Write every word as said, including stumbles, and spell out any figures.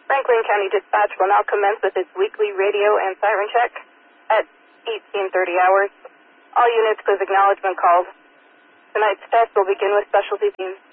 Franklin County Dispatch will now commence with its weekly radio and siren check at eighteen thirty hours. All units with acknowledgement called. Tonight's test will begin with specialty teams.